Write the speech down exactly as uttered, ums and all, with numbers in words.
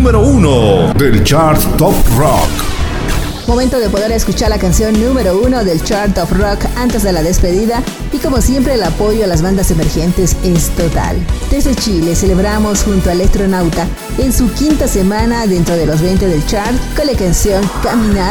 número uno del Chart Top Rock. Momento de poder escuchar la canción número uno del Chart of Rock antes de la despedida, y como siempre el apoyo a las bandas emergentes es total. Desde Chile celebramos junto a Electronauta en su quinta semana dentro de los veinte del chart con la canción Caminar